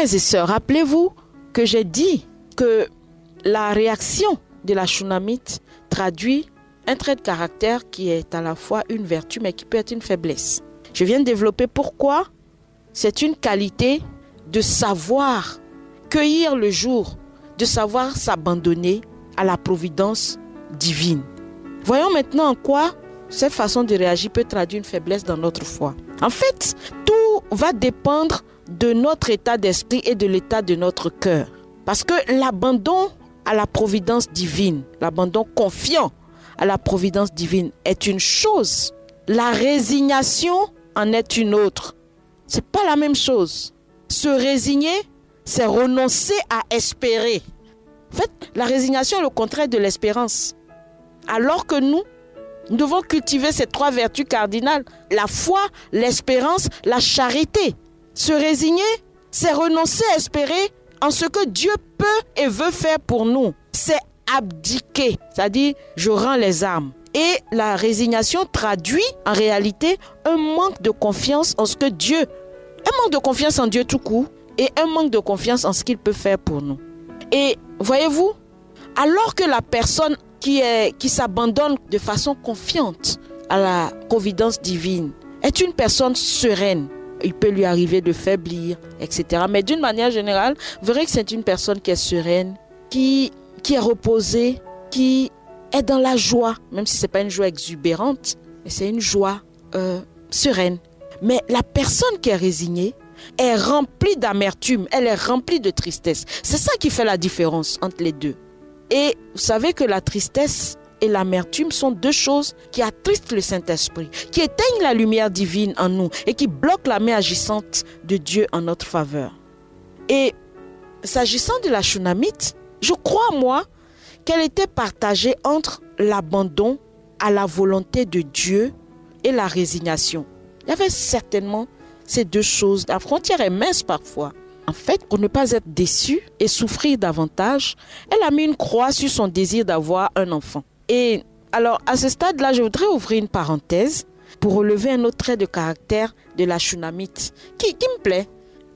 Frères et sœurs, rappelez-vous que j'ai dit que la réaction de la Shunammite traduit un trait de caractère qui est à la fois une vertu mais qui peut être une faiblesse. Je viens de développer pourquoi c'est une qualité de savoir cueillir le jour, de savoir s'abandonner à la providence divine. Voyons maintenant en quoi cette façon de réagir peut traduire une faiblesse dans notre foi. En fait, tout va dépendre de notre état d'esprit et de l'état de notre cœur. Parce que l'abandon à la providence divine, l'abandon confiant à la providence divine est une chose. La résignation en est une autre. C'est pas la même chose. Se résigner, c'est renoncer à espérer. En fait, la résignation est le contraire de l'espérance. Alors que nous devons cultiver ces trois vertus cardinales, la foi, l'espérance, la charité. Se résigner, c'est renoncer à espérer en ce que Dieu peut et veut faire pour nous. C'est abdiquer, c'est-à-dire je rends les armes. Et la résignation traduit en réalité un manque de confiance en ce que Dieu, un manque de confiance en Dieu tout court et un manque de confiance en ce qu'il peut faire pour nous. Et voyez-vous, alors que la personne qui s'abandonne de façon confiante à la providence divine est une personne sereine, il peut lui arriver de faiblir, etc. Mais d'une manière générale, vous verrez que c'est une personne qui est sereine, qui est reposée, qui est dans la joie, même si ce n'est pas une joie exubérante, mais c'est une joie sereine. Mais la personne qui est résignée est remplie d'amertume, elle est remplie de tristesse. C'est ça qui fait la différence entre les deux. Et vous savez que la tristesse et l'amertume sont deux choses qui attristent le Saint-Esprit, qui éteignent la lumière divine en nous et qui bloquent la main agissante de Dieu en notre faveur. Et s'agissant de la Shunammite, je crois, moi, qu'elle était partagée entre l'abandon à la volonté de Dieu et la résignation. Il y avait certainement ces deux choses. La frontière est mince parfois. En fait, pour ne pas être déçue et souffrir davantage, elle a mis une croix sur son désir d'avoir un enfant. Et alors, à ce stade-là, je voudrais ouvrir une parenthèse pour relever un autre trait de caractère de la Shunammite qui me plaît.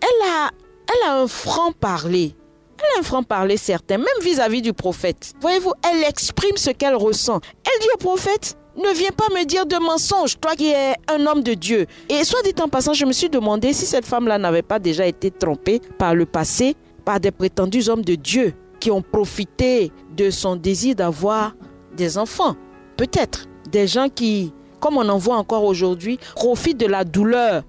Elle a un franc-parler. Elle a un franc-parler certain, même vis-à-vis du prophète. Voyez-vous, elle exprime ce qu'elle ressent. Elle dit au prophète, ne viens pas me dire de mensonges, toi qui es un homme de Dieu. Et soit dit en passant, je me suis demandé si cette femme-là n'avait pas déjà été trompée par le passé, par des prétendus hommes de Dieu qui ont profité de son désir d'avoir des enfants. Peut-être des gens qui, comme on en voit encore aujourd'hui, profitent de la douleur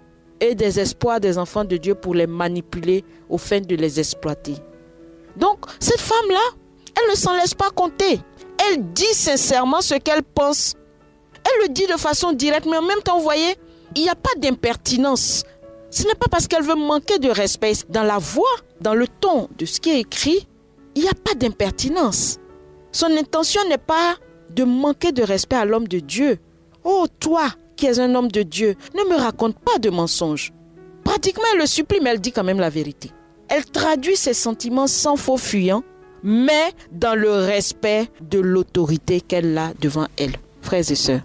et des espoirs des enfants de Dieu pour les manipuler au fin de les exploiter. Donc, cette femme-là, elle ne s'en laisse pas compter. Elle dit sincèrement ce qu'elle pense. Elle le dit de façon directe, mais en même temps, vous voyez, il n'y a pas d'impertinence. Ce n'est pas parce qu'elle veut manquer de respect. Dans la voix, dans le ton de ce qui est écrit, il n'y a pas d'impertinence. Son intention n'est pas de manquer de respect à l'homme de Dieu. Oh, toi qui es un homme de Dieu, ne me raconte pas de mensonges. Pratiquement, elle le supplie, mais elle dit quand même la vérité. Elle traduit ses sentiments sans faux fuyant, mais dans le respect de l'autorité qu'elle a devant elle. Frères et sœurs,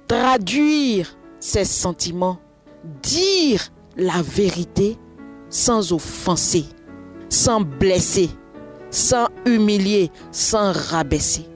traduire ses sentiments, dire la vérité sans offenser, sans blesser, sans humilier, sans rabaisser.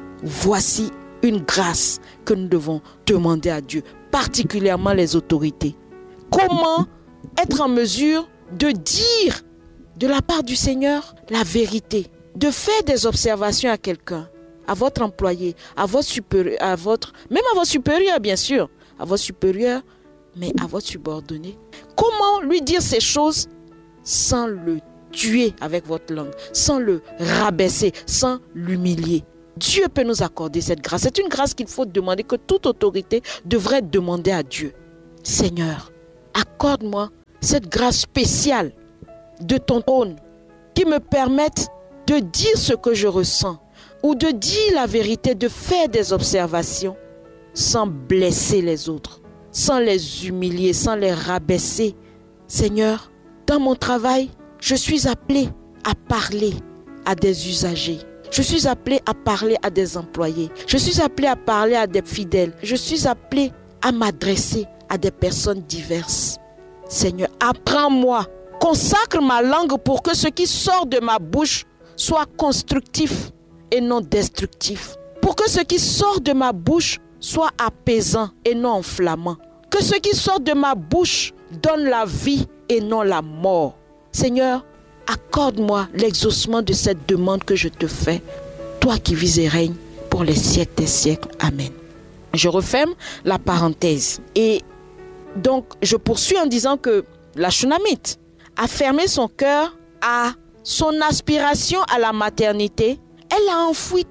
Voici une grâce que nous devons demander à Dieu, particulièrement les autorités. Comment être en mesure de dire de la part du Seigneur la vérité, de faire des observations à quelqu'un, à votre employé, à votre supérieur, même à votre supérieur bien sûr, à votre supérieur, mais à votre subordonné. Comment lui dire ces choses sans le tuer avec votre langue, sans le rabaisser, sans l'humilier? Dieu peut nous accorder cette grâce. C'est une grâce qu'il faut demander, que toute autorité devrait demander à Dieu. Seigneur, accorde-moi cette grâce spéciale de ton trône qui me permette de dire ce que je ressens ou de dire la vérité, de faire des observations sans blesser les autres, sans les humilier, sans les rabaisser. Seigneur, dans mon travail, je suis appelé à parler à des usagers. Je suis appelé à parler à des employés. Je suis appelé à parler à des fidèles. Je suis appelé à m'adresser à des personnes diverses. Seigneur, apprends-moi Consacre ma langue pour que ce qui sort de ma bouche soit constructif et non destructif. Pour que ce qui sort de ma bouche soit apaisant et non enflammant. Que ce qui sort de ma bouche donne la vie et non la mort. Seigneur, accorde-moi l'exaucement de cette demande que je te fais, toi qui vis et règnes pour les siècles des siècles. Amen. Je referme la parenthèse. Et donc, je poursuis en disant que la Shunamite a fermé son cœur à son aspiration à la maternité. Elle l'a enfoui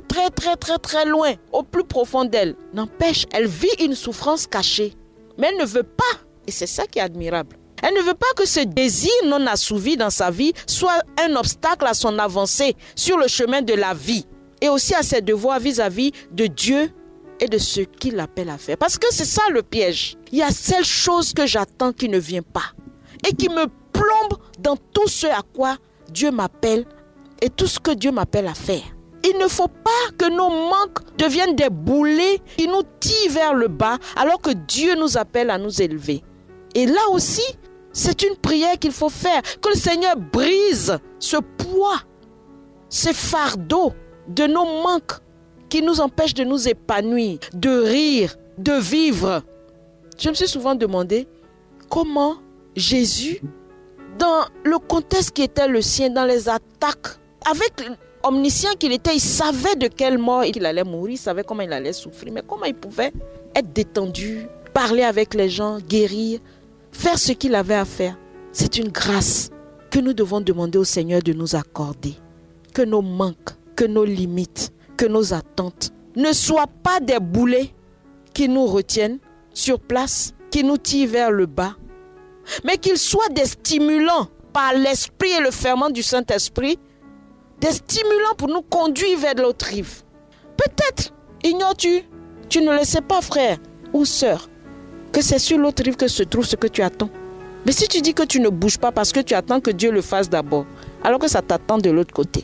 très loin, au plus profond d'elle. N'empêche, elle vit une souffrance cachée. Mais elle ne veut pas, et c'est ça qui est admirable, elle ne veut pas que ce désir non assouvi dans sa vie soit un obstacle à son avancée sur le chemin de la vie et aussi à ses devoirs vis-à-vis de Dieu et de ce qu'il appelle à faire. Parce que c'est ça le piège. Il y a cette chose que j'attends qui ne vient pas et qui me plombe dans tout ce à quoi Dieu m'appelle et tout ce que Dieu m'appelle à faire. Il ne faut pas que nos manques deviennent des boulets qui nous tirent vers le bas alors que Dieu nous appelle à nous élever. Et là aussi, c'est une prière qu'il faut faire. Que le Seigneur brise ce poids, ce fardeau de nos manques qui nous empêchent de nous épanouir, de rire, de vivre. Je me suis souvent demandé comment Jésus, dans le contexte qui était le sien, dans les attaques, avec omniscient qu'il était, il savait de quelle mort il allait mourir, il savait comment il allait souffrir, mais comment il pouvait être détendu, parler avec les gens, guérir, faire ce qu'il avait à faire. C'est une grâce que nous devons demander au Seigneur de nous accorder. Que nos manques, que nos limites, que nos attentes ne soient pas des boulets qui nous retiennent sur place, qui nous tirent vers le bas, mais qu'ils soient des stimulants par l'Esprit et le ferment du Saint-Esprit, des stimulants pour nous conduire vers l'autre rive. Peut-être ignores-tu, tu ne le sais pas, frère ou sœur, que c'est sur l'autre rive que se trouve ce que tu attends. Mais si tu dis que tu ne bouges pas parce que tu attends que Dieu le fasse d'abord, alors que ça t'attend de l'autre côté.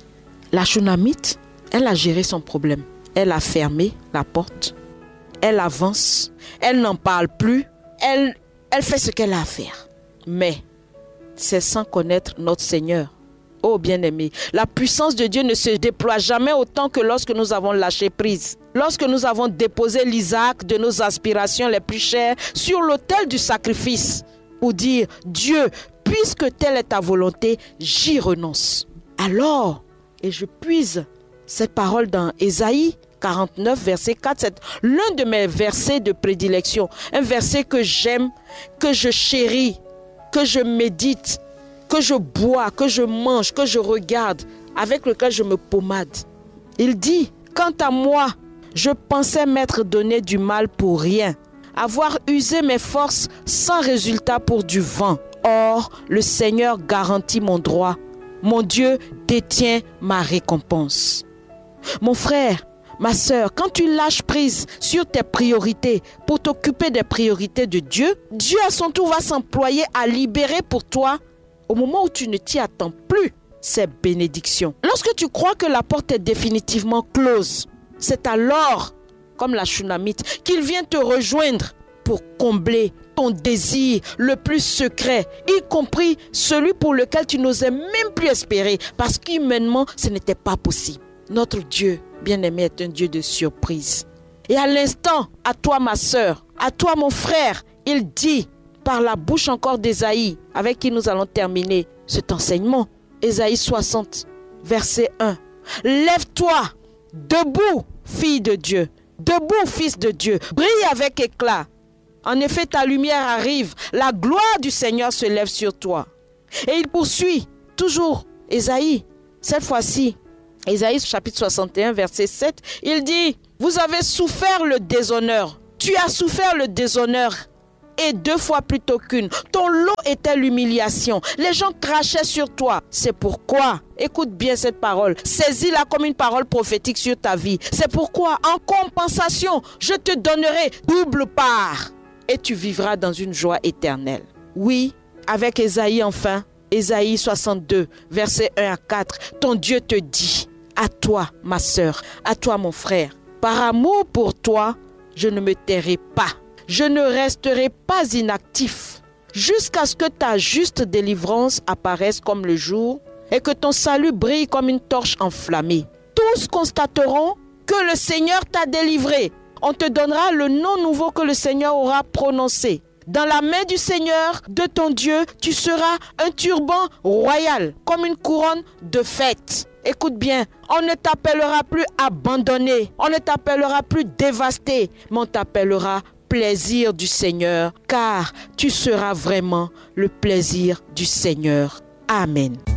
La Shunamite, elle a géré son problème. Elle a fermé la porte. Elle avance. Elle n'en parle plus. Elle fait ce qu'elle a à faire. Mais c'est sans connaître notre Seigneur. Oh bien-aimé, la puissance de Dieu ne se déploie jamais autant que lorsque nous avons lâché prise. Lorsque nous avons déposé l'Isaac de nos aspirations les plus chères sur l'autel du sacrifice pour dire « Dieu, puisque telle est ta volonté, j'y renonce. » Alors, et je puise cette parole dans Ésaïe 49, verset 4, c'est l'un de mes versets de prédilection. Un verset que j'aime, que je chéris, que je médite, que je bois, que je mange, que je regarde, avec lequel je me pommade. Il dit, quant à moi, je pensais m'être donné du mal pour rien, avoir usé mes forces sans résultat pour du vent. Or, le Seigneur garantit mon droit. Mon Dieu détient ma récompense. Mon frère, ma sœur, quand tu lâches prise sur tes priorités pour t'occuper des priorités de Dieu, Dieu à son tour va s'employer à libérer pour toi, au moment où tu ne t'y attends plus, ces bénédictions. Lorsque tu crois que la porte est définitivement close, c'est alors, comme la Shunamite, qu'il vient te rejoindre pour combler ton désir le plus secret, y compris celui pour lequel tu n'osais même plus espérer, parce qu'humainement, ce n'était pas possible. Notre Dieu, bien-aimé, est un Dieu de surprise. Et à l'instant, à toi ma sœur, à toi mon frère, il dit, par la bouche encore d'Ésaïe, avec qui nous allons terminer cet enseignement, Ésaïe 60, verset 1. Lève-toi, debout, fille de Dieu, debout, fils de Dieu, brille avec éclat. En effet, ta lumière arrive, la gloire du Seigneur se lève sur toi. Et il poursuit, toujours, Ésaïe, cette fois-ci, Ésaïe chapitre 61, verset 7, il dit, vous avez souffert le déshonneur, tu as souffert le déshonneur, et 2 fois plutôt qu'une. Ton lot était l'humiliation. Les gens crachaient sur toi. C'est pourquoi, écoute bien cette parole, saisis-la comme une parole prophétique sur ta vie. C'est pourquoi, en compensation, je te donnerai double part et tu vivras dans une joie éternelle. Oui, avec Ésaïe enfin, Ésaïe 62, versets 1 à 4, ton Dieu te dit, à toi ma sœur, à toi mon frère, par amour pour toi, je ne me tairai pas. Je ne resterai pas inactif. jusqu'à ce que ta juste délivrance apparaisse comme le jour et que ton salut brille comme une torche enflammée. Tous constateront que le Seigneur t'a délivré. On te donnera le nom nouveau que le Seigneur aura prononcé. Dans la main du Seigneur, de ton Dieu, tu seras un turban royal, comme une couronne de fête. Écoute bien, on ne t'appellera plus abandonné, on ne t'appellera plus dévasté, mais on t'appellera plaisir du Seigneur, car tu seras vraiment le plaisir du Seigneur. Amen.